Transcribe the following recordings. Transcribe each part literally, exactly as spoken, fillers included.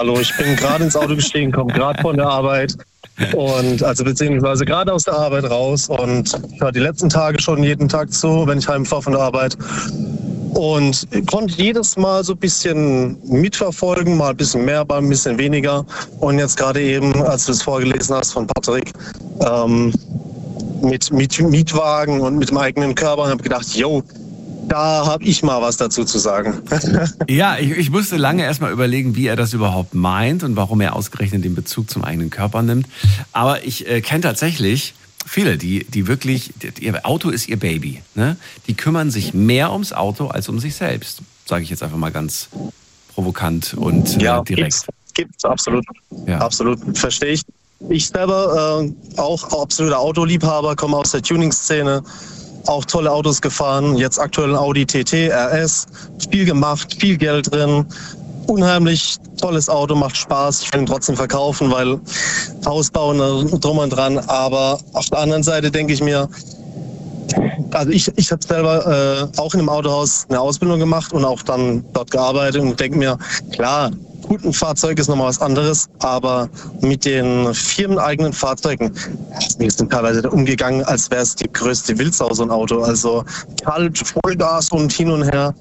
Hallo, ich bin gerade ins Auto gestiegen, komme gerade von der Arbeit und also beziehungsweise gerade aus der Arbeit raus und ich höre die letzten Tage schon jeden Tag zu, wenn ich heimfahre von der Arbeit und konnte jedes Mal so ein bisschen mitverfolgen, mal ein bisschen mehr, mal ein bisschen weniger und jetzt gerade eben, als du es vorgelesen hast von Patrick, ähm, mit, mit Mietwagen und mit dem eigenen Körper, habe ich gedacht, yo, da habe ich mal was dazu zu sagen. Ja, ich, ich musste lange erstmal überlegen, wie er das überhaupt meint und warum er ausgerechnet den Bezug zum eigenen Körper nimmt. Aber ich äh, kenne tatsächlich viele, die, die wirklich, die, ihr Auto ist ihr Baby. Ne? Die kümmern sich mehr ums Auto als um sich selbst. Sage ich jetzt einfach mal ganz provokant und äh, ja, direkt. Gibt's, gibt's absolut. Ja. Absolut, verstehe ich. Ich selber, äh, auch absoluter Autoliebhaber, komme aus der Tuning-Szene. Auch tolle Autos gefahren, jetzt aktuell ein Audi T T R S, viel gemacht, viel Geld drin, unheimlich tolles Auto, macht Spaß, ich will ihn trotzdem verkaufen, weil Ausbauen drum und dran, aber auf der anderen Seite denke ich mir, also ich, ich habe selber äh, auch in einem Autohaus eine Ausbildung gemacht und auch dann dort gearbeitet und denke mir, klar, gut, ein Fahrzeug ist nochmal was anderes, aber mit den firmeneigenen Fahrzeugen, wir sind teilweise umgegangen, als wäre es die größte Wildsau, so ein Auto. Also kalt, Vollgas und hin und her.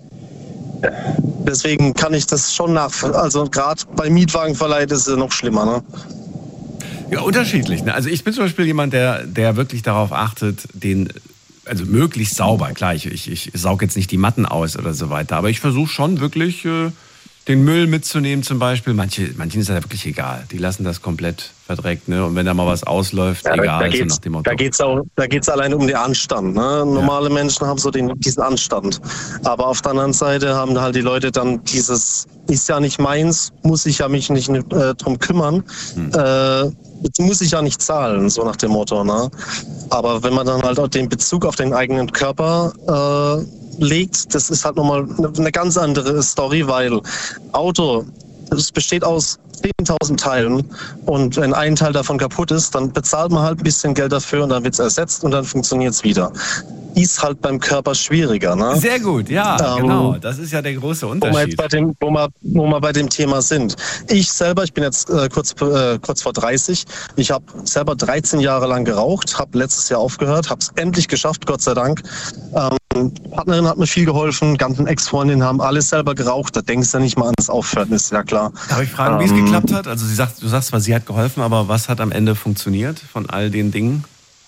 Deswegen kann ich das schon nach, also gerade bei Mietwagenverleih ist es noch schlimmer, ne? Ja, unterschiedlich. Ne? Also ich bin zum Beispiel jemand, der, der wirklich darauf achtet, den, also möglichst sauber. Klar, ich, ich, ich sauge jetzt nicht die Matten aus oder so weiter, aber ich versuche schon wirklich äh, den Müll mitzunehmen zum Beispiel. Manche, manchen ist das ja wirklich egal. Die lassen das komplett verdreckt, ne? Und wenn da mal was ausläuft, ja, egal. Da geht's, so nach dem Motto. Da geht's auch, da geht's allein um den Anstand. Ne? Normale ja. Menschen haben so den, diesen Anstand. Aber auf der anderen Seite haben halt die Leute dann dieses, ist ja nicht meins, muss ich ja mich nicht äh, drum kümmern. Hm. Äh, Jetzt muss ich ja nicht zahlen, so nach dem Motto. Ne? Aber wenn man dann halt auch den Bezug auf den eigenen Körper äh, legt, das ist halt nochmal eine, eine ganz andere Story, weil Auto, es besteht aus zehntausend Teilen und wenn ein Teil davon kaputt ist, dann bezahlt man halt ein bisschen Geld dafür und dann wird es ersetzt und dann funktioniert es wieder. Ist halt beim Körper schwieriger. Ne? Sehr gut, ja, ähm, genau. Das ist ja der große Unterschied. Wo wir, jetzt bei dem, wo, wir, wo wir bei dem Thema sind. Ich selber, ich bin jetzt äh, kurz, äh, kurz vor dreißig. Ich habe selber dreizehn Jahre lang geraucht, habe letztes Jahr aufgehört, habe es endlich geschafft, Gott sei Dank. Ähm, die Partnerin hat mir viel geholfen, ganzen Ex-Freundinnen haben alles selber geraucht. Da denkst du ja nicht mal ans Aufhören, ist ja klar. Darf ich fragen, ähm, wie es geklappt hat? Also sie sagt, du sagst zwar, sie hat geholfen, aber was hat am Ende funktioniert von all den Dingen?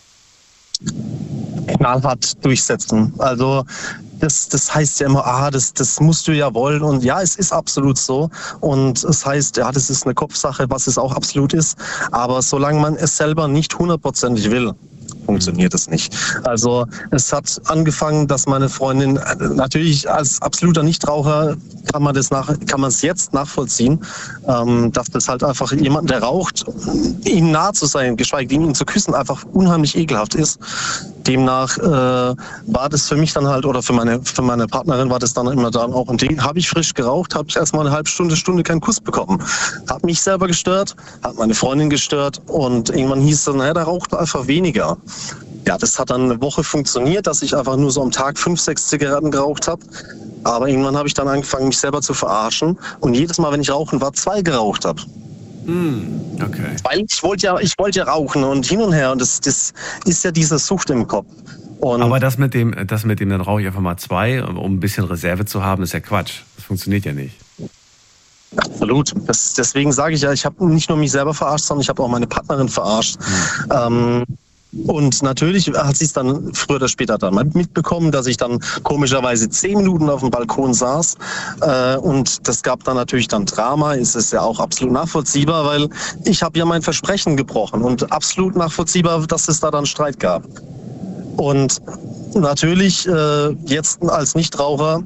Knallhart durchsetzen. Also das, das heißt ja immer, ah, das, das musst du ja wollen. Und ja, es ist absolut so. Und es heißt, ja, das ist eine Kopfsache, was es auch absolut ist. Aber solange man es selber nicht hundertprozentig will, funktioniert es nicht. Also es hat angefangen, dass meine Freundin, natürlich als absoluter Nichtraucher kann man das nach, kann man es jetzt nachvollziehen, ähm, dass das halt einfach jemand, der raucht, ihm nah zu sein, geschweige denn ihn zu küssen, einfach unheimlich ekelhaft ist. Demnach äh, war das für mich dann halt, oder für meine, für meine Partnerin war das dann immer dann auch ein Ding. Habe ich frisch geraucht, habe ich erstmal eine halbe Stunde, Stunde keinen Kuss bekommen. Hat mich selber gestört, hat meine Freundin gestört und irgendwann hieß es dann, naja, der raucht einfach weniger. Ja, das hat dann eine Woche funktioniert, dass ich einfach nur so am Tag fünf, sechs Zigaretten geraucht habe. Aber irgendwann habe ich dann angefangen, mich selber zu verarschen. Und jedes Mal, wenn ich rauchen war, zwei geraucht habe. Mm, okay. Weil ich wollte ja, ich wollte ja rauchen und hin und her. Und das, das ist ja diese Sucht im Kopf. Und aber das mit dem, das mit dem, dann rauche ich einfach mal zwei, um ein bisschen Reserve zu haben, ist ja Quatsch. Das funktioniert ja nicht. Absolut. Das, deswegen sage ich ja, ich habe nicht nur mich selber verarscht, sondern ich habe auch meine Partnerin verarscht. Mhm. Ähm, und natürlich hat sie es dann früher oder später dann mal mitbekommen, dass ich dann komischerweise zehn Minuten auf dem Balkon saß. Äh, und das gab dann natürlich dann Drama. Ist es ja auch absolut nachvollziehbar, weil ich habe ja mein Versprechen gebrochen. Und absolut nachvollziehbar, dass es da dann Streit gab. Und natürlich äh, jetzt als Nichtraucher,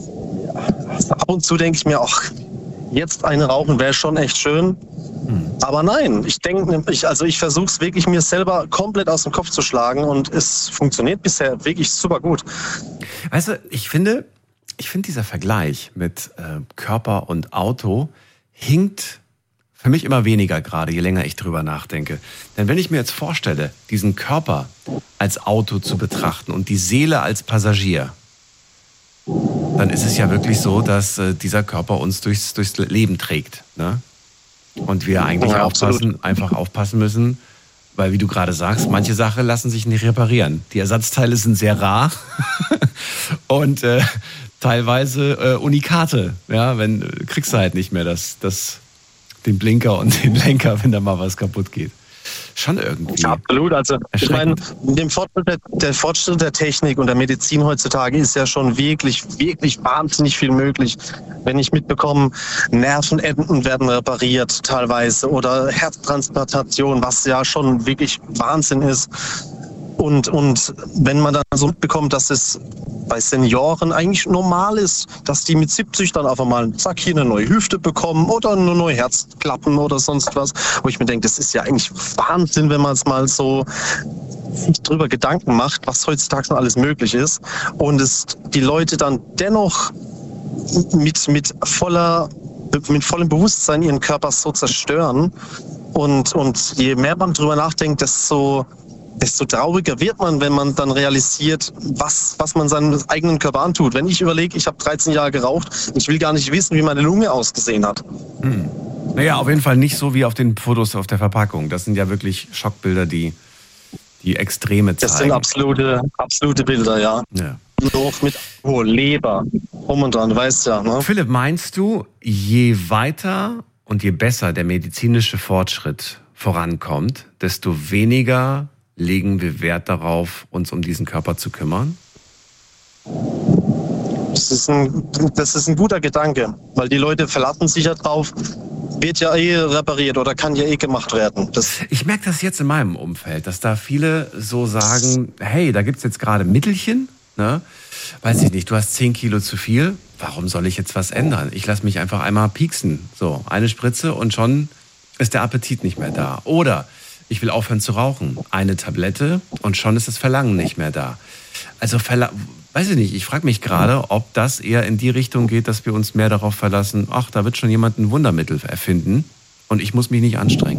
ab und zu denke ich mir, ach, jetzt eine rauchen wäre schon echt schön. Hm. Aber nein, ich denke, ich, also ich versuche es wirklich mir selber komplett aus dem Kopf zu schlagen und es funktioniert bisher wirklich super gut. Weißt du, ich finde, ich finde dieser Vergleich mit äh, Körper und Auto hinkt für mich immer weniger gerade, je länger ich drüber nachdenke. Denn wenn ich mir jetzt vorstelle, diesen Körper als Auto zu betrachten und die Seele als Passagier, dann ist es ja wirklich so, dass äh, dieser Körper uns durchs, durchs Leben trägt. Ne? Und wir eigentlich Ja, aufpassen, absolut. einfach aufpassen müssen, weil wie du gerade sagst, manche Sachen lassen sich nicht reparieren. Die Ersatzteile sind sehr rar und äh, teilweise äh, Unikate. Ja, wenn kriegst du halt nicht mehr das, das, den Blinker und den Lenker, wenn da mal was kaputt geht. Schon irgendwie. Ja, absolut. Also ich meine, erschreckend. dem Fortschritt der, der Fortschritt der Technik und der Medizin heutzutage ist ja schon wirklich, wirklich wahnsinnig viel möglich. Wenn ich mitbekomme, Nervenenden werden repariert teilweise oder Herztransplantation, was ja schon wirklich Wahnsinn ist. Und, und wenn man dann so mitbekommt, dass es bei Senioren eigentlich normal ist, dass die mit siebzig dann einfach mal, zack, hier eine neue Hüfte bekommen oder eine neue Herzklappen oder sonst was, wo ich mir denke, das ist ja eigentlich Wahnsinn, wenn man es mal so sich drüber Gedanken macht, was heutzutage noch alles möglich ist. Und es die Leute dann dennoch mit, mit voller, mit vollem Bewusstsein ihren Körper so zerstören. Und, und je mehr man drüber nachdenkt, desto desto trauriger wird man, wenn man dann realisiert, was, was man seinem eigenen Körper antut. Wenn ich überlege, ich habe dreizehn Jahre geraucht, ich will gar nicht wissen, wie meine Lunge ausgesehen hat. Hm. Naja, auf jeden Fall nicht so wie auf den Fotos auf der Verpackung. Das sind ja wirklich Schockbilder, die, die Extreme zeigen. Das sind absolute, absolute Bilder, ja. Ja. Noch mit oh, Leber, rum und dran, weißt ja. Ne? Philipp, meinst du, je weiter und je besser der medizinische Fortschritt vorankommt, desto weniger legen wir Wert darauf, uns um diesen Körper zu kümmern? Das ist ein, das ist ein guter Gedanke, weil die Leute verlassen sich ja drauf, wird ja eh repariert oder kann ja eh gemacht werden. Das Ich merke das jetzt in meinem Umfeld, dass da viele so sagen, hey, da gibt's jetzt gerade Mittelchen, ne? Weiß ich nicht, du hast zehn Kilo zu viel, warum soll ich jetzt was ändern? Ich lasse mich einfach einmal pieksen. So, eine Spritze und schon ist der Appetit nicht mehr da. Oder ich will aufhören zu rauchen. Eine Tablette und schon ist das Verlangen nicht mehr da. Also, Verla- weiß ich nicht, ich frage mich gerade, ob das eher in die Richtung geht, dass wir uns mehr darauf verlassen, ach, da wird schon jemand ein Wundermittel erfinden und ich muss mich nicht anstrengen.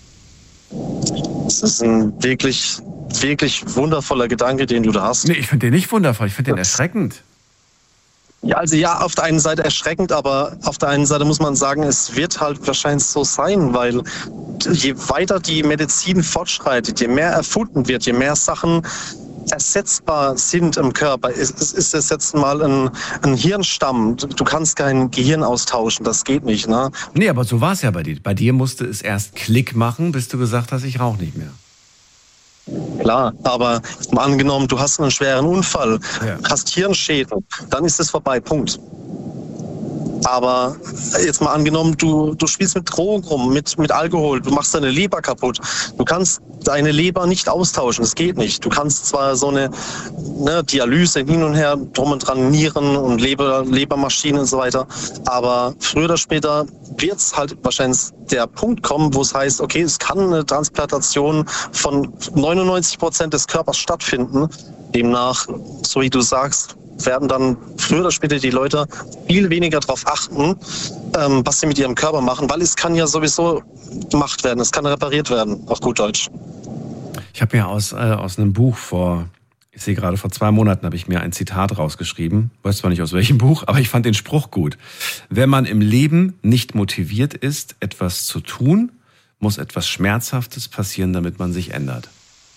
Das ist ein wirklich, wirklich wundervoller Gedanke, den du da hast. Nee, ich finde den nicht wundervoll, ich finde den erschreckend. Ja, also ja, auf der einen Seite erschreckend, aber auf der einen Seite muss man sagen, es wird halt wahrscheinlich so sein, weil je weiter die Medizin fortschreitet, je mehr erfunden wird, je mehr Sachen ersetzbar sind im Körper. Es ist es jetzt mal ein, ein Hirnstamm. Du kannst kein Gehirn austauschen, das geht nicht. Ne? Nee, aber so war es ja bei dir. Bei dir musste es erst Klick machen, bis du gesagt hast, ich rauche nicht mehr. Klar, aber mal angenommen, du hast einen schweren Unfall, Ja. hast Hirnschäden, dann ist es vorbei, Punkt. Aber jetzt mal angenommen, du, du spielst mit Drogen rum, mit, mit Alkohol, du machst deine Leber kaputt. Du kannst deine Leber nicht austauschen, das geht nicht. Du kannst zwar so eine ne, Dialyse hin und her, drum und dran, Nieren und Leber, Lebermaschinen und so weiter, aber früher oder später wird es halt wahrscheinlich der Punkt kommen, wo es heißt, okay, es kann eine Transplantation von neunundneunzig Prozent des Körpers stattfinden. Demnach, so wie du sagst, werden dann früher oder später die Leute viel weniger darauf achten, ähm, was sie mit ihrem Körper machen, weil es kann ja sowieso gemacht werden, es kann repariert werden, auf gut Deutsch. Ich habe mir aus, äh, aus einem Buch vor, ich sehe gerade vor zwei Monaten, habe ich mir ein Zitat rausgeschrieben. Weiß zwar nicht aus welchem Buch, aber ich fand den Spruch gut. Wenn man im Leben nicht motiviert ist, etwas zu tun, muss etwas Schmerzhaftes passieren, damit man sich ändert.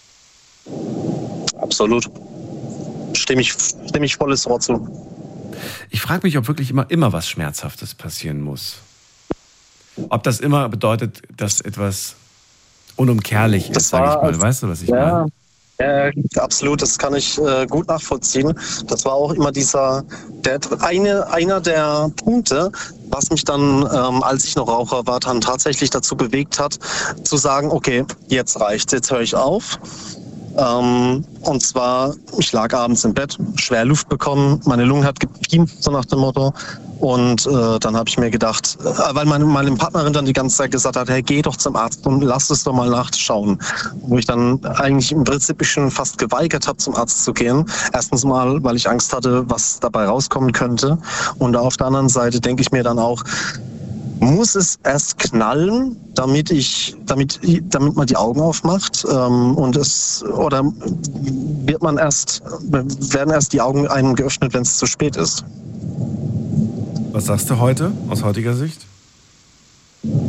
Absolut. Stimme ich, stimme ich volles Wort zu. Ich frage mich, ob wirklich immer, immer was Schmerzhaftes passieren muss. Ob das immer bedeutet, dass etwas unumkehrlich ist, Das sage ich war- mal. Weißt du, was ich Ja, meine? äh, absolut, das kann ich äh, gut nachvollziehen. Das war auch immer dieser, der, eine, einer der Punkte, was mich dann, ähm, als ich noch Raucher war, dann tatsächlich dazu bewegt hat, zu sagen, okay, jetzt reicht's, jetzt höre ich auf. Ähm, und zwar, ich lag abends im Bett, schwer Luft bekommen, meine Lunge hat gepiept, so nach dem Motto. Und äh, dann habe ich mir gedacht, äh, weil meine, meine Partnerin dann die ganze Zeit gesagt hat, hey, geh doch zum Arzt und lass es doch mal nachschauen. Wo ich dann eigentlich im Prinzip schon fast geweigert habe, zum Arzt zu gehen. Erstens mal, weil ich Angst hatte, was dabei rauskommen könnte. Und auf der anderen Seite denke ich mir dann auch, muss es erst knallen, damit ich, damit, damit man die Augen aufmacht, ähm, und es, oder wird man erst, werden erst die Augen einem geöffnet, wenn es zu spät ist? Was sagst du heute, aus heutiger Sicht?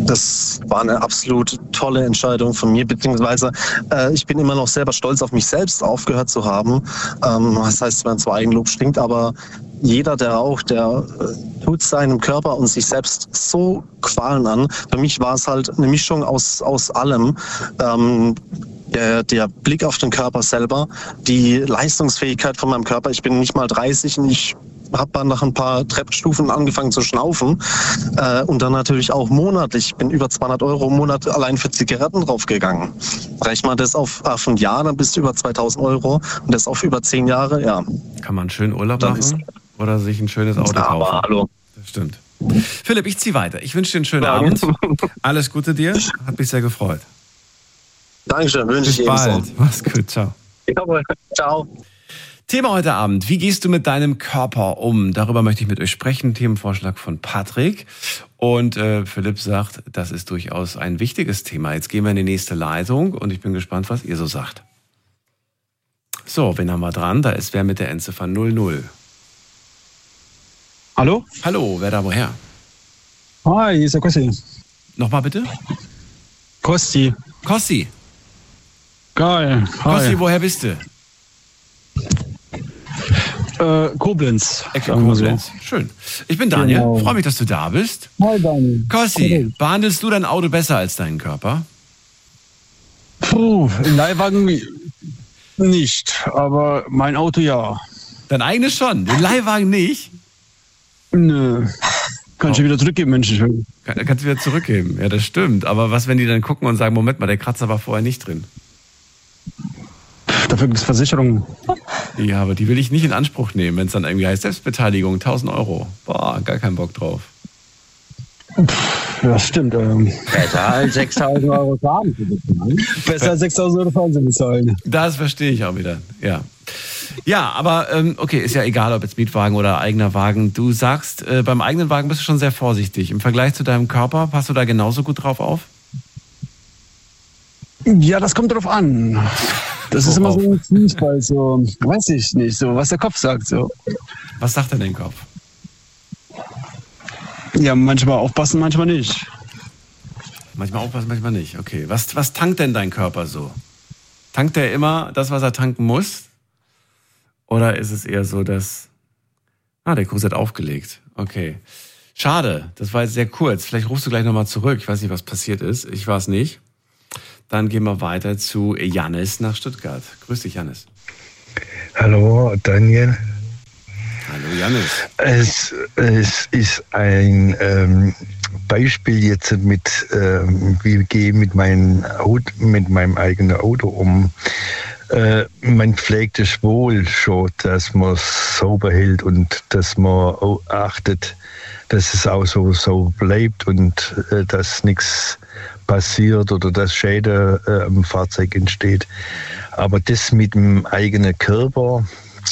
das war eine absolut tolle Entscheidung von mir, beziehungsweise äh, ich bin immer noch selber stolz auf mich selbst, aufgehört zu haben. Ähm, das heißt, wenn zwar Eigenlob stinkt, aber jeder, der raucht, der äh, tut seinem Körper und sich selbst so Qualen an. Für mich war es halt eine Mischung aus, aus allem. Ähm, Der, der Blick auf den Körper selber, die Leistungsfähigkeit von meinem Körper. Ich bin nicht mal dreißig und ich habe dann nach ein paar Treppenstufen angefangen zu schnaufen. Äh, und dann natürlich auch monatlich. Ich bin über zweihundert Euro im Monat allein für Zigaretten draufgegangen. Rechne mal das auf, auf ein Jahr, dann bist du über zweitausend Euro. Und das auf über zehn Jahre, ja. Kann man schön Urlaub machen oder sich ein schönes Auto kaufen? Aber hallo. Das stimmt. Philipp, ich ziehe weiter. Ich wünsche dir einen schönen ja. Abend. Alles Gute dir. Hat mich sehr gefreut. Dankeschön, wünsche ich ebenso. Bis bald. Mach's gut, ciao. Ja, ciao. Thema heute Abend, wie gehst du mit deinem Körper um? Darüber möchte ich mit euch sprechen. Themenvorschlag von Patrick. Und äh, Philipp sagt, das ist durchaus ein wichtiges Thema. Jetzt gehen wir in die nächste Leitung und ich bin gespannt, was ihr so sagt. So, wen haben wir dran? Da ist wer mit der Endziffer null null. Hallo? Hallo, wer da woher? Hi, hier ist der Kossi. Nochmal bitte? Kossi. Kossi. Geil. Hi. Kossi, woher bist du? Äh, Koblenz. Ecke Koblenz. So. Schön. Ich bin Daniel. Genau. Freue mich, dass du da bist. Hi, Daniel. Kossi, okay. Behandelst du dein Auto besser als deinen Körper? Puh, im Leihwagen nicht, aber mein Auto ja. Dein eigenes schon? Den Leihwagen nicht? Nö. Kann ich oh. wieder zurückgeben, Mensch. Kann, kannst du wieder zurückgeben. Ja, das stimmt. Aber was, wenn die dann gucken und sagen, Moment mal, der Kratzer war vorher nicht drin? Dafür gibt es Versicherungen. Ja, aber die will ich nicht in Anspruch nehmen, wenn es dann irgendwie heißt, Selbstbeteiligung, tausend Euro. Boah, gar keinen Bock drauf. Das stimmt. Ähm. Besser als sechstausend Euro Schaden zu bezahlen. Besser als sechstausend Euro Fernsehen bezahlen. Das verstehe ich auch wieder, ja. Ja, aber ähm, okay, ist ja egal, ob jetzt Mietwagen oder eigener Wagen. Du sagst, äh, beim eigenen Wagen bist du schon sehr vorsichtig. Im Vergleich zu deinem Körper, passt du da genauso gut drauf auf? Ja, das kommt drauf an. Das ist immer so ein Fußball, so, weiß ich nicht, so, was der Kopf sagt, so. Was sagt denn dein Kopf? Ja, manchmal aufpassen, manchmal nicht. Manchmal aufpassen, manchmal nicht, okay. Was, was tankt denn dein Körper so? Tankt der immer das, was er tanken muss? Oder ist es eher so, dass... Ah, der Kurs hat aufgelegt, okay. Schade, das war jetzt sehr kurz. Vielleicht rufst du gleich nochmal zurück. Ich weiß nicht, was passiert ist. Ich war es nicht. Dann gehen wir weiter zu Jannis nach Stuttgart. Grüß dich, Jannis. Hallo, Daniel. Hallo, Jannis. Es, es ist ein ähm, Beispiel jetzt mit, ähm, wie gehe ich mit, mein Auto, mit meinem eigenen Auto um. Äh, man pflegt es wohl schon, dass man es sauber hält und dass man achtet, dass es auch so, so bleibt und äh, dass nichts passiert oder dass Schäden äh, am Fahrzeug entsteht. Aber das mit dem eigenen Körper,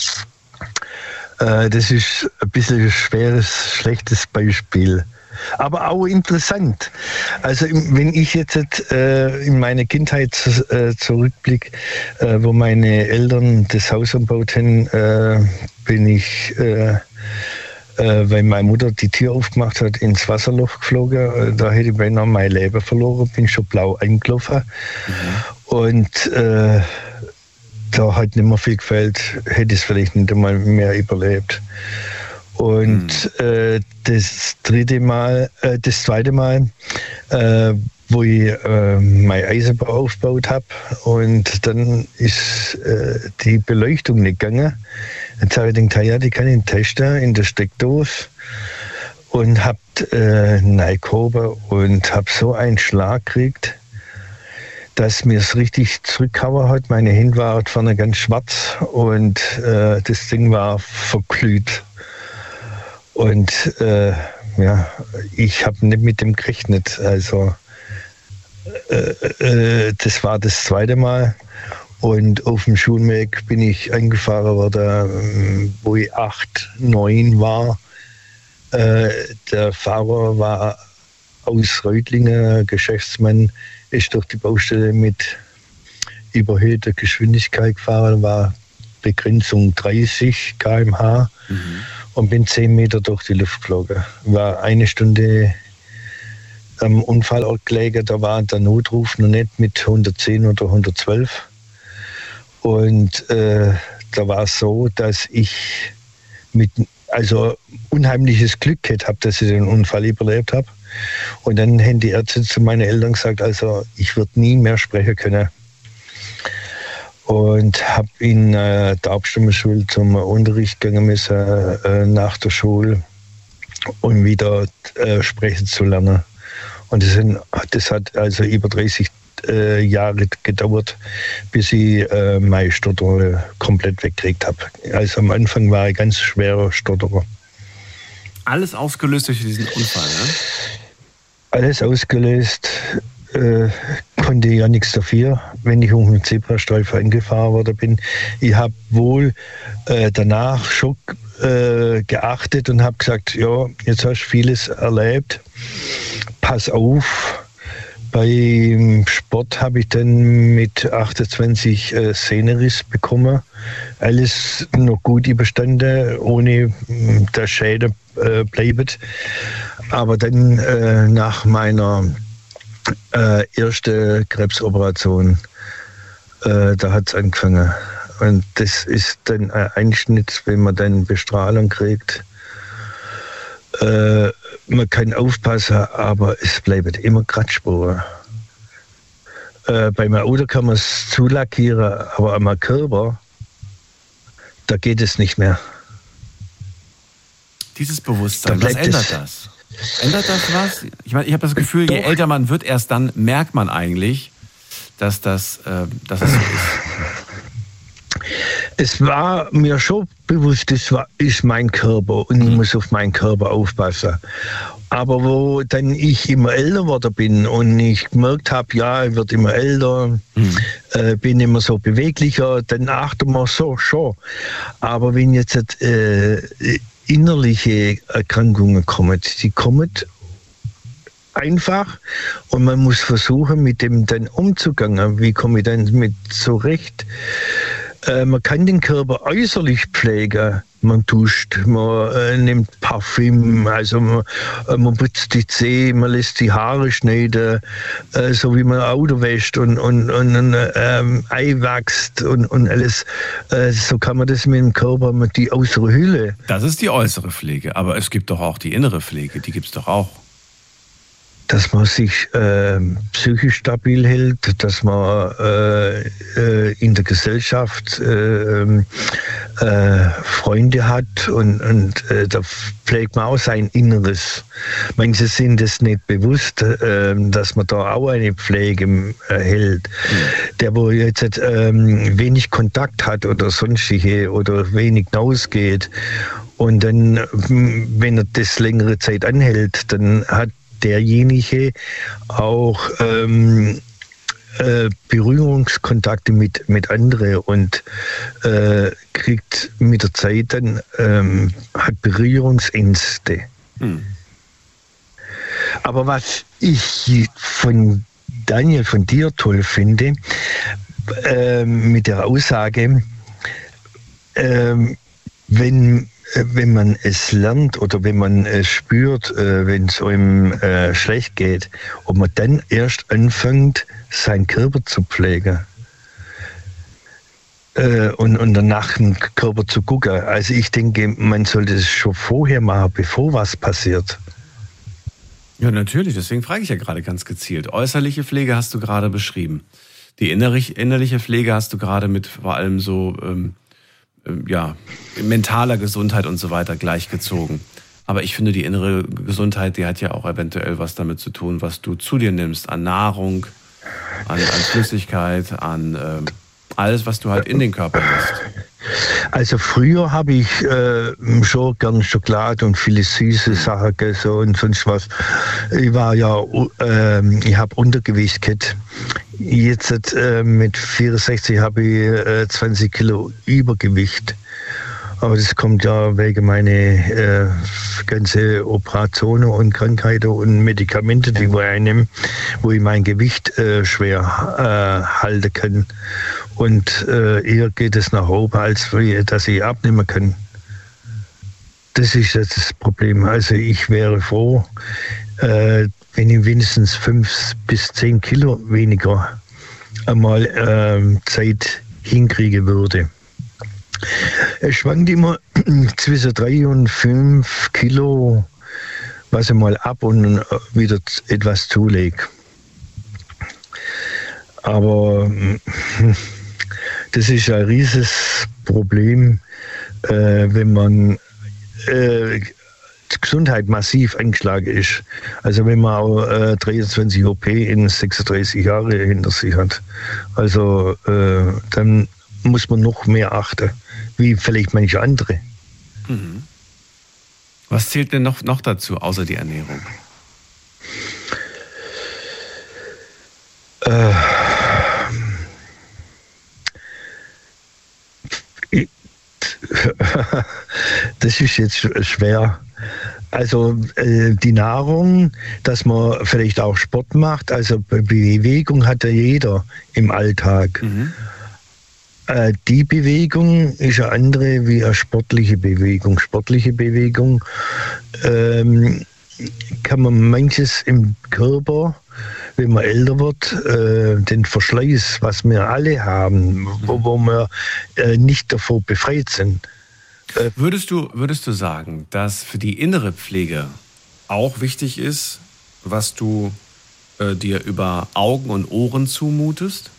äh, das ist ein bisschen ein schweres, schlechtes Beispiel. Aber auch interessant. Also wenn ich jetzt äh, in meine Kindheit äh, zurückblicke, äh, wo meine Eltern das Haus umgebaut haben, äh, bin ich... Äh, Äh, weil meine Mutter die Tür aufgemacht hat, ins Wasserloch geflogen. Äh, da hätte ich beinahe mein Leben verloren, bin schon blau eingelaufen. Mhm. Und äh, da hat nicht mehr viel gefällt, hätte ich es vielleicht nicht einmal mehr überlebt. Und mhm. äh, das dritte Mal, äh, das zweite Mal, äh, wo ich äh, mein Eisenbau aufgebaut habe und dann ist äh, die Beleuchtung nicht gegangen. Jetzt habe ich gedacht, ja, die kann ich testen in der Steckdose und habe äh, reingehoben und habe so einen Schlag gekriegt, dass mir es richtig zurückgehauen hat. Meine Hände waren vorne ganz schwarz und äh, das Ding war verglüht. Und äh, ja, ich habe nicht mit dem gerechnet. Also äh, äh, das war das zweite Mal. Und auf dem Schulweg bin ich angefahren worden, wo ich acht, neun war. Äh, der Fahrer war aus Reutlingen, Geschäftsmann, ist durch die Baustelle mit überhöhter Geschwindigkeit gefahren, war Begrenzung dreißig Kilometer pro Stunde mhm. und bin zehn Meter durch die Luft geflogen. War eine Stunde am Unfallort gelegen. Da war der Notruf noch nicht mit hundertzehn oder hundertzwölf. Und äh, da war es so, dass ich mit also unheimliches Glück gehabt habe, dass ich den Unfall überlebt habe. Und dann haben die Ärzte zu meinen Eltern gesagt, also ich würde nie mehr sprechen können. Und habe in äh, der Abstimmungsschule zum Unterricht gegangen müssen, äh, nach der Schule, um wieder äh, sprechen zu lernen. Und das, sind, das hat also über dreißig äh, Jahre gedauert, bis ich äh, meine Stotter komplett weggekriegt habe. Also am Anfang war ich ganz schwerer Stotterer. Alles ausgelöst durch diesen Unfall, ne? Alles ausgelöst. Äh, konnte ja nichts dafür, wenn ich um den Zebrastreifen angefahren worden bin. Ich habe wohl äh, danach schon äh, geachtet und habe gesagt, ja, jetzt hast du vieles erlebt, pass auf. Beim Sport habe ich dann mit achtundzwanzig äh, Sehnerriss bekommen. Alles noch gut überstanden, ohne dass Schäden äh, bleiben. Aber dann äh, nach meiner äh, ersten Krebsoperation, äh, da hat es angefangen. Und das ist dann ein Einschnitt, wenn man dann Bestrahlung kriegt. Äh, man kann aufpassen, aber es bleiben immer Kratzspuren. Äh, beim Auto kann man es zulackieren, aber am Körper, da geht es nicht mehr. Dieses Bewusstsein, was ändert das? Ändert das was? Ich meine, ich habe das Gefühl, je älter man wird, erst dann merkt man eigentlich, dass das, äh, dass es so ist. Es war mir schon bewusst, das war, ist mein Körper und ich muss auf meinen Körper aufpassen. Aber wo dann ich immer älter geworden bin und ich gemerkt habe, ja, ich werde immer älter, mhm. äh, bin immer so beweglicher, dann achtet man so schon. Aber wenn jetzt äh, innerliche Erkrankungen kommen, die kommen einfach und man muss versuchen, mit dem dann umzugehen. Wie komme ich dann mit zurecht? Äh, man kann den Körper äußerlich pflegen. Man duscht, man äh, nimmt Parfüm, also man, äh, man putzt die Zähne, man lässt die Haare schneiden, äh, so wie man ein Auto wäscht und, und, und ähm, Ei wächst und, und alles. Äh, so kann man das mit dem Körper, mit die äußere Hülle. Das ist die äußere Pflege, aber es gibt doch auch die innere Pflege, die gibt es doch auch. Dass man sich äh, psychisch stabil hält, dass man äh, äh, in der Gesellschaft äh, äh, Freunde hat und, und äh, da pflegt man auch sein Inneres. Manche sind es nicht bewusst, äh, dass man da auch eine Pflege äh, hält. Mhm. Der, wo jetzt äh, wenig Kontakt hat oder sonstige oder wenig rausgeht und dann, wenn er das längere Zeit anhält, dann hat derjenige auch ähm, äh, Berührungskontakte mit, mit anderen und äh, kriegt mit der Zeit dann ähm, hat Berührungsängste. Hm. Aber was ich von Daniel, von dir toll finde, äh, mit der Aussage, äh, wenn wenn man es lernt oder wenn man es spürt, äh, wenn es einem äh, schlecht geht, ob man dann erst anfängt, seinen Körper zu pflegen äh, und, und danach den Körper zu gucken. Also ich denke, man sollte es schon vorher machen, bevor was passiert. Ja, natürlich. Deswegen frage ich ja gerade ganz gezielt. Äußerliche Pflege hast du gerade beschrieben. Die innerliche Pflege hast du gerade mit vor allem so... Ähm ja, mentaler Gesundheit und so weiter gleichgezogen. Aber ich finde, die innere Gesundheit, die hat ja auch eventuell was damit zu tun, was du zu dir nimmst, an Nahrung, an, an Flüssigkeit, an äh, alles, was du halt in den Körper lässt. Also früher habe ich äh, schon gern Schokolade und viele süße Sachen gegessen und sonst was. Ich war ja, äh, ich habe Untergewicht gehabt. Jetzt äh, mit vierundsechzig habe ich äh, zwanzig Kilo Übergewicht. Aber das kommt ja wegen meiner äh, ganze Operationen und Krankheiten und Medikamente, die ich einnehme, wo ich mein Gewicht äh, schwer äh, halten kann. Und äh, eher geht es nach oben, als dass ich abnehmen kann. Das ist jetzt das Problem. Also ich wäre froh, äh, wenn ich wenigstens fünf bis zehn Kilo weniger einmal äh, Zeit hinkriegen würde. Es schwankt immer zwischen drei und fünf Kilo, was ich mal ab und wieder etwas zulege. Aber das ist ein riesiges Problem, äh, wenn man äh, die Gesundheit massiv angeschlagen ist. Also wenn man auch äh, dreiundzwanzig O P in sechsunddreißig Jahre hinter sich hat. Also äh, dann muss man noch mehr achten, wie vielleicht manche andere. Mhm. Was zählt denn noch, noch dazu, außer die Ernährung? Äh, das ist jetzt schwer. Also äh, die Nahrung, dass man vielleicht auch Sport macht, also Bewegung hat ja jeder im Alltag. Mhm. Äh, die Bewegung ist eine andere wie eine sportliche Bewegung. Sportliche Bewegung ähm, kann man manches im Körper, wenn man älter wird, äh, den Verschleiß, was wir alle haben, wo, wo wir äh, nicht davor befreit sind. Äh, würdest du, würdest du sagen, dass für die innere Pflege auch wichtig ist, was du äh, dir über Augen und Ohren zumutest?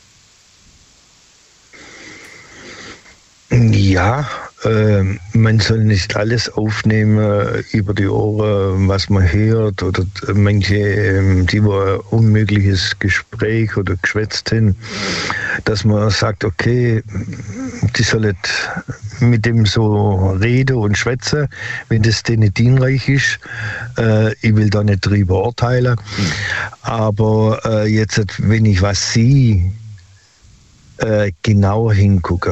Ja, äh, man soll nicht alles aufnehmen über die Ohren, was man hört, oder manche, äh, die wo ein unmögliches Gespräch oder geschwätzt haben, dass man sagt, okay, die sollen mit dem so reden und schwätzen, wenn das denen dienreich ist. Äh, ich will da nicht drüber urteilen, mhm. aber äh, jetzt, wenn ich was sehe, äh, genau hingucken.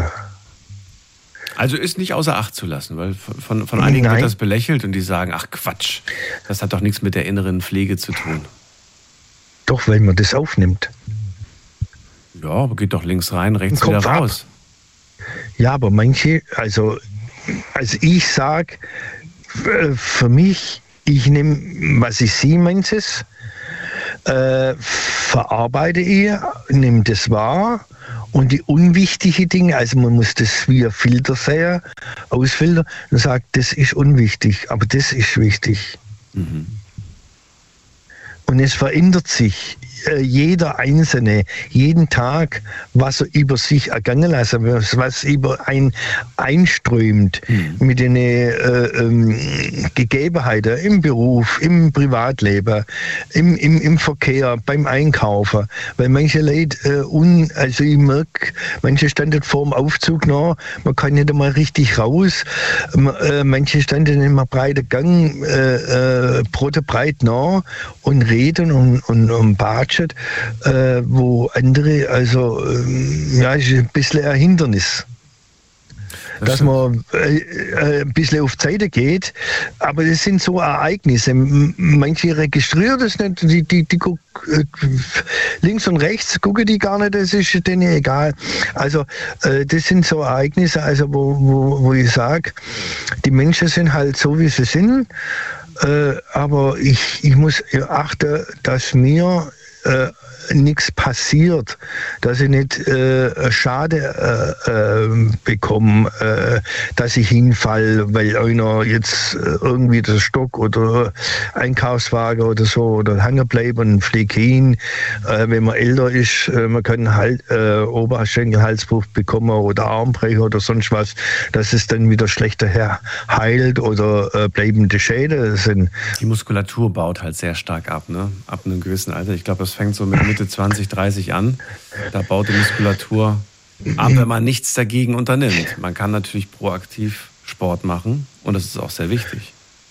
Also ist nicht außer Acht zu lassen, weil von, von einigen Nein. wird das belächelt und die sagen, ach Quatsch, das hat doch nichts mit der inneren Pflege zu tun. Doch, weil man das aufnimmt. Ja, aber geht doch links rein, rechts wieder raus. Ab. Ja, aber manche, also, also ich sage, für mich, ich nehme, was ich sehe, manches, äh, verarbeite ich, nehme das wahr. Und die unwichtigen Dinge, also man muss das wie ein Filter sehen, ausfiltern und sagt, das ist unwichtig, aber das ist wichtig. Mhm. Und es verändert sich äh, jeder Einzelne, jeden Tag, was er über sich ergangen lässt, was, was über einen einströmt, mhm. mit den äh, ähm, Gegebenheiten im Beruf, im Privatleben, im, im, im Verkehr, beim Einkaufen. Weil manche Leute, äh, un, also ich merke, manche standen vor dem Aufzug noch, man kann nicht einmal richtig raus, äh, manche standen in einem breiten Gang, äh, äh, brotbreit noch und reden und, und, und batschen, äh, wo andere, also, äh, ja, ist ein bisschen ein Hindernis. Das dass man äh, äh, ein bisschen auf die Seite geht, aber das sind so Ereignisse. Manche registrieren das nicht, die, die, die guck, äh, links und rechts gucken die gar nicht, das ist denen egal. Also äh, das sind so Ereignisse, also wo, wo, wo ich sage, die Menschen sind halt so, wie sie sind, äh, aber ich, ich muss achten, dass mir äh, nichts passiert, dass ich nicht äh, Schade äh, äh, bekomme, äh, dass ich hinfall, weil einer jetzt äh, irgendwie der Stock oder Einkaufswagen oder so oder hängen bleibt und fliegt hin. Äh, wenn man älter ist, äh, man kann halt äh, Oberschenkelhalsbruch bekommen oder Armbrecher oder sonst was, dass es dann wieder schlechter her heilt oder äh, bleibende Schäden sind. Die Muskulatur baut halt sehr stark ab, ne? Ab einem gewissen Alter. Ich glaube, das fängt so mit Mitte zwanzig, dreißig an. Da baut die Muskulatur ab, wenn man nichts dagegen unternimmt. Man kann natürlich proaktiv Sport machen und das ist auch sehr wichtig.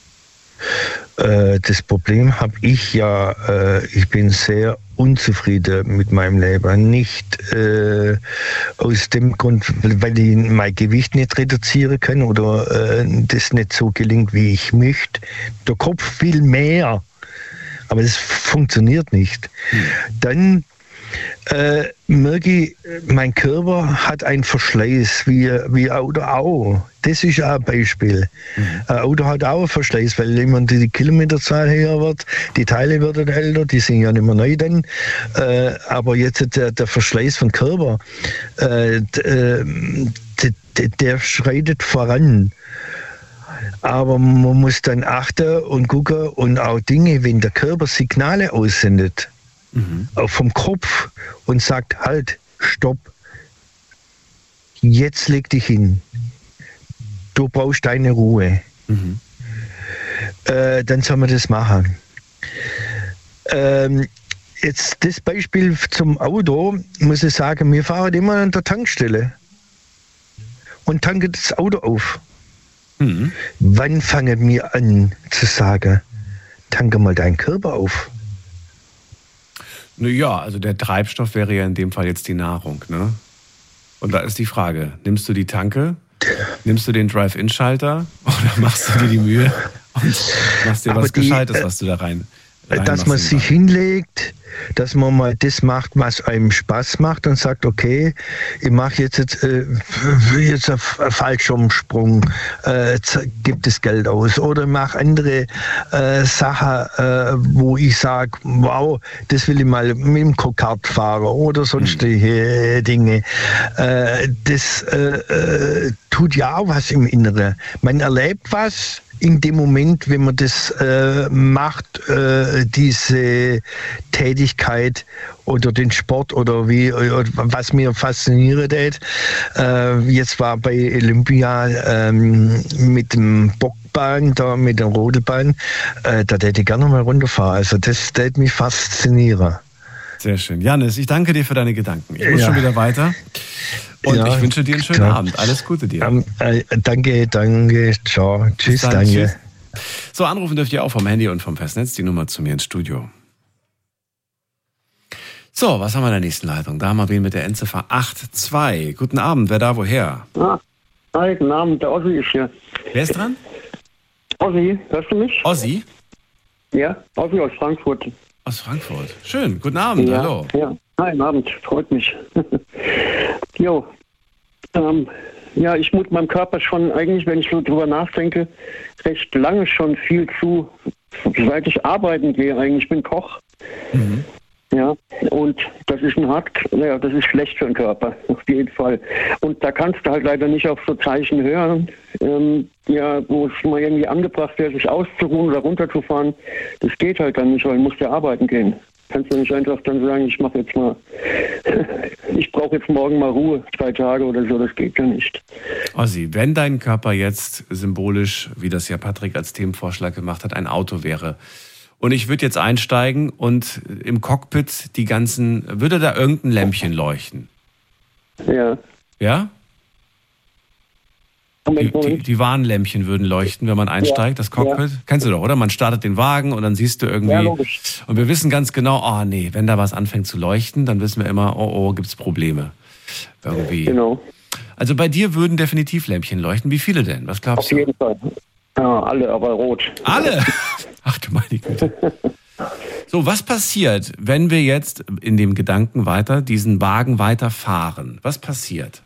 Äh, das Problem habe ich ja, äh, ich bin sehr unzufrieden mit meinem Leben. Nicht äh, aus dem Grund, weil ich mein Gewicht nicht reduzieren kann oder äh, das nicht so gelingt, wie ich möchte. Der Kopf will mehr. Aber es funktioniert nicht. Hm. Dann äh, merke ich, mein Körper hat einen Verschleiß, wie, wie Auto auch. Das ist auch ein Beispiel. Mhm. Ein Auto hat auch einen Verschleiß, weil immer die Kilometerzahl höher wird, die Teile werden älter, die sind ja nicht mehr neu dann. Äh, aber jetzt der, der Verschleiß vom Körper, äh, der, der, der schreitet voran. Aber man muss dann achten und gucken und auch Dinge, wenn der Körper Signale aussendet, mhm. auch vom Kopf und sagt, halt, stopp, jetzt leg dich hin, du brauchst deine Ruhe. Mhm. Äh, dann soll man das machen. Ähm, jetzt das Beispiel zum Auto, muss ich sagen, wir fahren immer an der Tankstelle und tanken das Auto auf. Mhm. Wann fangen wir an zu sagen, tanke mal deinen Körper auf? Naja, also der Treibstoff wäre ja in dem Fall jetzt die Nahrung, ne? Und da ist die Frage, nimmst du die Tanke, nimmst du den Drive-In-Schalter oder machst du dir die Mühe und machst dir Aber was die, Gescheites, was du da rein dass man sich hinlegt, dass man mal das macht, was einem Spaß macht und sagt, okay, ich mache jetzt, jetzt, äh, jetzt einen Fallschirmsprung, äh, gebe das Geld aus oder mache andere äh, Sachen, äh, wo ich sage, wow, das will ich mal mit dem Go-Kart fahren oder sonstige mhm. Dinge. Äh, das äh, äh, tut ja auch was im Inneren. Man erlebt was in dem Moment, wenn man das äh, macht, äh, diese Tätigkeit oder den Sport oder wie, oder was mir fasziniert hat. Äh, jetzt war bei Olympia ähm, mit dem Bockbahn, da mit der Rodelbahn, äh, da hätte ich gerne mal runterfahren. Also das hätte mich faszinieren. Sehr schön. Janis, ich danke dir für deine Gedanken. Ich muss ja. schon wieder weiter. Und ja, ich wünsche dir einen schönen klar. Abend. Alles Gute dir. Um, äh, danke, danke. Ciao. Tschüss, dann, Daniel. Tschüss. So, anrufen dürft ihr auch vom Handy und vom Festnetz. Die Nummer zu mir ins Studio. So, was haben wir in der nächsten Leitung? Da haben wir wen mit der Endziffer acht zwei. Guten Abend. Wer da woher? Ah, hi, guten Abend. Der Ossi ist hier. Wer ist dran? Ossi, hörst du mich? Ossi? Ja, Ossi aus Frankfurt. Aus Frankfurt. Schön. Guten Abend. Ja, hallo. Ja, hi, guten Abend. Freut mich. Jo. Ähm, ja, ich mut meinem Körper schon eigentlich, wenn ich so drüber nachdenke, recht lange schon viel zu, seit ich arbeiten gehe eigentlich. Ich bin Koch. Mhm. Ja, und das ist ein hart, ja, das ist schlecht für den Körper, auf jeden Fall. Und da kannst du halt leider nicht auf so Zeichen hören, ähm, ja, wo es mal irgendwie angebracht wäre, sich auszuruhen oder runterzufahren. Das geht halt dann nicht, weil du musst ja arbeiten gehen. Kannst du nicht einfach dann sagen, ich mache jetzt mal, ich brauche jetzt morgen mal Ruhe, zwei Tage oder so, das geht ja nicht. Ossi, wenn dein Körper jetzt symbolisch, wie das ja Patrick als Themenvorschlag gemacht hat, ein Auto wäre, und ich würde jetzt einsteigen und im Cockpit die ganzen, würde da irgendein Lämpchen leuchten? Ja. Ja? Die, die, die Warnlämpchen würden leuchten, wenn man einsteigt, ja, das Cockpit. Ja. Kennst du doch, oder? Man startet den Wagen und dann siehst du irgendwie. Ja, logisch. Und wir wissen ganz genau, oh nee, wenn da was anfängt zu leuchten, dann wissen wir immer, oh oh, gibt's Probleme. Irgendwie. Genau. Also bei dir würden definitiv Lämpchen leuchten. Wie viele denn? Was glaubst du? Auf jeden Fall. Ja, alle, aber rot. Alle? Ach du meine Güte. So, was passiert, wenn wir jetzt in dem Gedanken weiter, diesen Wagen weiterfahren? Was passiert?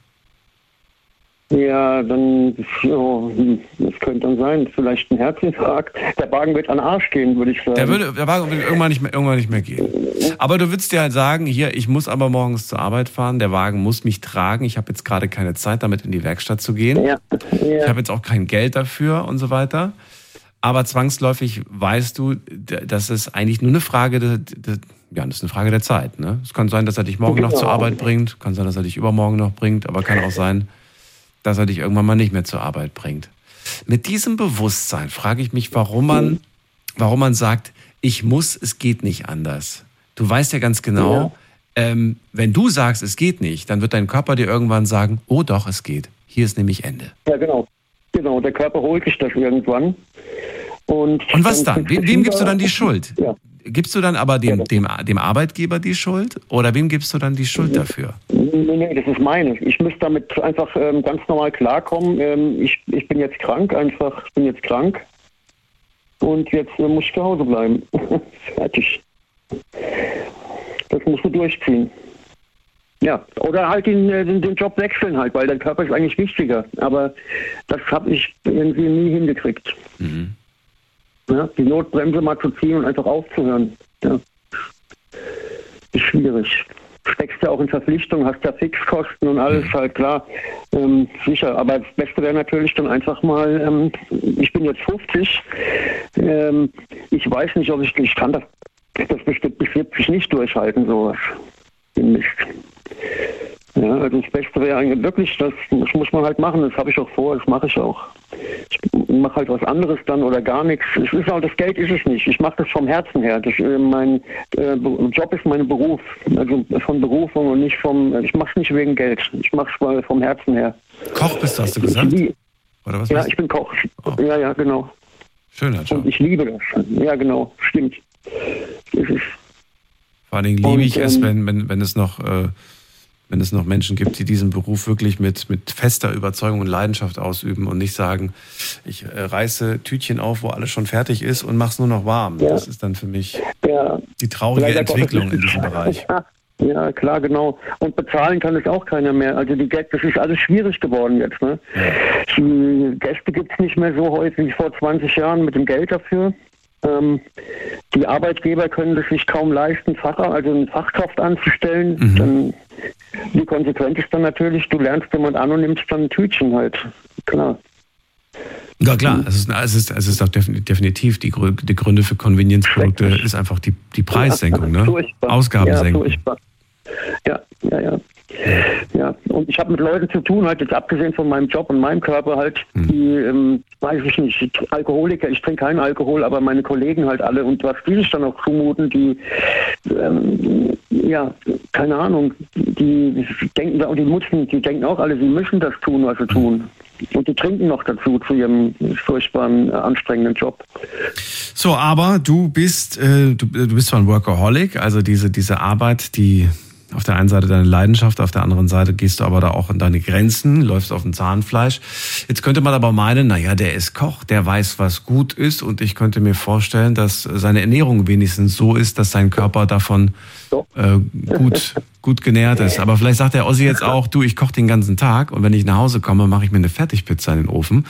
Ja, dann, ja, das könnte dann sein, vielleicht ein Herzinfarkt. Der Wagen wird an den Arsch gehen, würde ich sagen. Der, würde, der Wagen würde irgendwann nicht, mehr, irgendwann nicht mehr gehen. Aber du würdest dir halt sagen, hier, ich muss aber morgens zur Arbeit fahren, der Wagen muss mich tragen, ich habe jetzt gerade keine Zeit, damit in die Werkstatt zu gehen. Ja. Ja. Ich habe jetzt auch kein Geld dafür und so weiter. Aber zwangsläufig weißt du, dass es eigentlich nur eine Frage der, der, ja, das ist eine Frage der Zeit. Ne? Es kann sein, dass er dich morgen noch zur Arbeit bringt, kann sein, dass er dich übermorgen noch bringt, aber kann auch sein, dass er dich irgendwann mal nicht mehr zur Arbeit bringt. Mit diesem Bewusstsein frage ich mich, warum man, warum man sagt, ich muss, es geht nicht anders. Du weißt ja ganz genau, ja. Ähm, wenn du sagst, es geht nicht, dann wird dein Körper dir irgendwann sagen, oh doch, es geht. Hier ist nämlich Ende. Ja, genau. Genau, der Körper holt sich das irgendwann. Und, Und was dann? Wem, wem gibst du dann die Schuld? Ja. Gibst du dann aber dem, dem, dem Arbeitgeber die Schuld? Oder wem gibst du dann die Schuld dafür? Nee, nee, das ist meine. Ich müsste damit einfach ähm, ganz normal klarkommen. Ähm, ich, ich bin jetzt krank, einfach, ich bin jetzt krank. Und jetzt äh, muss ich zu Hause bleiben. Fertig. Das musst du durchziehen. Ja, oder halt den, den, den Job wechseln halt, weil dein Körper ist eigentlich wichtiger. Aber das habe ich irgendwie nie hingekriegt. Mhm. Ja, die Notbremse mal zu ziehen und einfach aufzuhören. Ja. Ist schwierig. Steckst ja auch in Verpflichtung, hast ja Fixkosten und alles, mhm. halt klar. Ähm, sicher, aber das Beste wäre natürlich dann einfach mal, ähm, ich bin jetzt fünfzig, ähm, ich weiß nicht, ob ich, ich kann das, das bestimmt bis siebzig nicht durchhalten, sowas. Mist. Ja, also das Beste wäre eigentlich wirklich, das, das muss man halt machen, das habe ich auch vor, das mache ich auch. Ich mache halt was anderes dann oder gar nichts. Es ist auch, das Geld ist es nicht. Ich mache das vom Herzen her. Das, äh, mein äh, Job ist mein Beruf, also von Berufung und nicht vom, ich mache es nicht wegen Geld. Ich mache es mal vom Herzen her. Koch bist du, hast du gesagt? Ich, oder was ja, ich bin Koch. Oh. Ja, ja, genau. Schöner Job. Und ich liebe das. Ja, genau, stimmt. Das ist Vor allen Dingen liebe ich ähm, es, wenn, wenn, wenn es noch, äh, wenn es noch Menschen gibt, die diesen Beruf wirklich mit, mit fester Überzeugung und Leidenschaft ausüben und nicht sagen, ich äh, reiße Tütchen auf, wo alles schon fertig ist und mache es nur noch warm. Ja. Das ist dann für mich ja. die traurige ja, Entwicklung in diesem Bereich. Ja. Ja, klar, genau. Und bezahlen kann es auch keiner mehr. Also die Gäste, das ist alles schwierig geworden jetzt. Ne? Ja. Die Gäste gibt es nicht mehr so häufig wie vor zwanzig Jahren mit dem Geld dafür. Ähm, die Arbeitgeber können das sich kaum leisten, Facher, also eine Fachkraft anzustellen. Mhm. Dann, die Konsequenz ist dann natürlich, du lernst jemand an und nimmst dann ein Tütchen halt. Klar. Ja klar, es ist, es ist, es ist auch definitiv die, die Gründe für Convenience-Produkte ist einfach die, die Preissenkung, ja, ne? Ausgabensenkung. Ja, ja, ja, ja. Ja, und ich habe mit Leuten zu tun, halt jetzt abgesehen von meinem Job und meinem Körper halt, hm. die, ähm, weiß ich nicht, Alkoholiker, ich trinke keinen Alkohol, aber meine Kollegen halt alle und was die sich dann auch zumuten, die, ähm, ja, keine Ahnung, die, die denken, und die müssen, die denken auch alle, sie müssen das tun, was sie tun. Und die trinken noch dazu, zu ihrem furchtbaren, anstrengenden Job. So, aber du bist, äh, du, du bist zwar ein Workaholic, also diese, diese Arbeit, die auf der einen Seite deine Leidenschaft, auf der anderen Seite gehst du aber da auch an deine Grenzen, läufst auf dem Zahnfleisch. Jetzt könnte man aber meinen, naja, der ist Koch, der weiß, was gut ist und ich könnte mir vorstellen, dass seine Ernährung wenigstens so ist, dass sein Körper davon äh, gut, gut genährt ist. Aber vielleicht sagt der Ossi jetzt auch, du, ich koche den ganzen Tag und wenn ich nach Hause komme, mache ich mir eine Fertigpizza in den Ofen.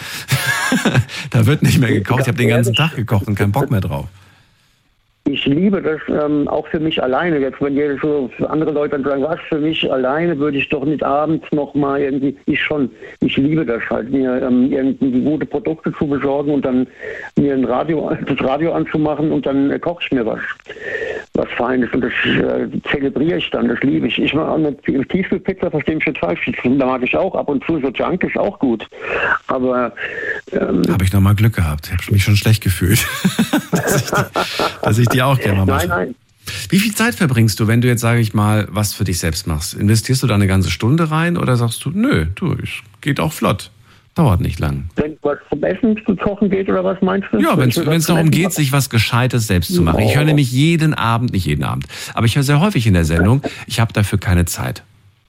Da wird nicht mehr gekocht, ich habe den ganzen Tag gekocht und keinen Bock mehr drauf. Ich liebe das ähm, auch für mich alleine. Jetzt, wenn jeder so für andere Leute dann sagen, was für mich alleine, würde ich doch nicht abends noch mal irgendwie, ich schon, ich liebe das halt, mir ähm, irgendwie gute Produkte zu besorgen und dann mir ein Radio, das Radio anzumachen und dann äh, koche ich mir was, was Feines und das äh, zelebriere ich dann, das liebe ich. Ich mache eine Tiefkühlpizza, verstehe mich jetzt falsch, da mag ich auch ab und zu, so Junk ist auch gut, aber ähm, habe ich nochmal Glück gehabt, habe mich schon schlecht gefühlt, dass, ich die, dass ich die auch gerne mal mache. Nein, nein. Wie viel Zeit verbringst du, wenn du jetzt, sage ich mal, was für dich selbst machst? Investierst du da eine ganze Stunde rein oder sagst du, nö, du, es geht auch flott, dauert nicht lang? Wenn was zum Essen zu kochen geht oder was meinst du? Ja, wenn es darum geht, sich was Gescheites selbst zu machen. Ich höre nämlich jeden Abend, nicht jeden Abend, aber ich höre sehr häufig in der Sendung, ich habe dafür keine Zeit.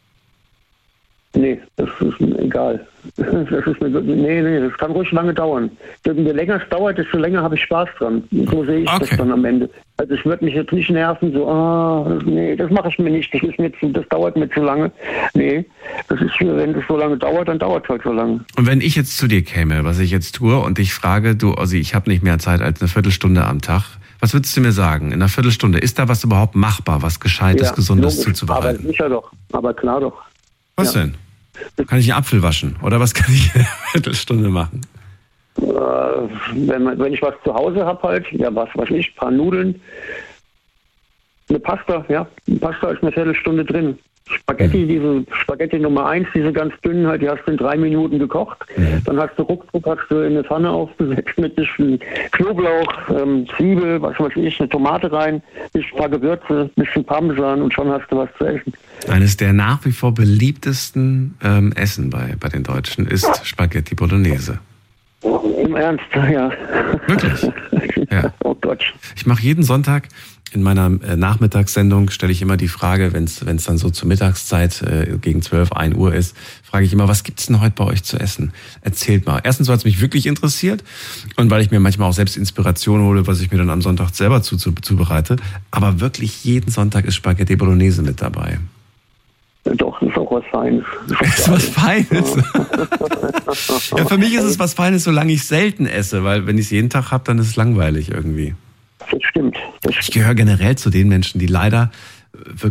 Nee, das ist mir egal. Das ist mir, nee, nee, das kann ruhig lange dauern. Je länger es dauert, desto länger habe ich Spaß dran. So sehe ich okay. das dann am Ende. Also es wird mich jetzt nicht nerven, so, ah, nee, das mache ich mir nicht, das ist mir zu, das dauert mir zu lange. Nee, das ist, wenn es so lange dauert, dann dauert es halt so lange. Und wenn ich jetzt zu dir käme, was ich jetzt tue, und ich frage, du, Ossi, ich habe nicht mehr Zeit als eine Viertelstunde am Tag, was würdest du mir sagen in einer Viertelstunde? Ist da was überhaupt machbar, was Gescheites, ja, Gesundes logisch, zuzubereiten? Aber sicher doch, aber klar doch. Was ja. denn? Kann ich einen Apfel waschen? Oder was kann ich in einer Viertelstunde machen? Äh, wenn, man, wenn ich was zu Hause habe halt, ja was weiß ich, ein paar Nudeln, eine Pasta, ja, eine Pasta ist eine Viertelstunde drin. Spaghetti, mhm. diese Spaghetti Nummer eins, diese ganz dünnen halt, die hast du in drei Minuten gekocht. Mhm. Dann hast du ruckzuck, hast du in eine Pfanne aufgesetzt mit ein bisschen Knoblauch, ähm, Zwiebel, was weiß ich, eine Tomate rein, ein paar Gewürze, ein bisschen Parmesan und schon hast du was zu essen. Eines der nach wie vor beliebtesten ähm, Essen bei, bei den Deutschen ist Spaghetti Bolognese. Im Ernst, ja. Wirklich? Ja. Oh Gott. Ich mache jeden Sonntag in meiner äh, Nachmittagssendung stelle ich immer die Frage, wenn es wenn es dann so zur Mittagszeit äh, gegen zwölf, ein Uhr ist, frage ich immer, was gibt's denn heute bei euch zu essen? Erzählt mal. Erstens, weil es mich wirklich interessiert und weil ich mir manchmal auch selbst Inspiration hole, was ich mir dann am Sonntag selber zu, zu, zubereite. Aber wirklich jeden Sonntag ist Spaghetti Bolognese mit dabei. Doch, ist auch was Feines. Ist was Feines. Ja, für mich ist es was Feines, solange ich selten esse, weil wenn ich es jeden Tag habe, dann ist es langweilig irgendwie. Das stimmt. Das stimmt. Ich gehöre generell zu den Menschen, die leider wirklich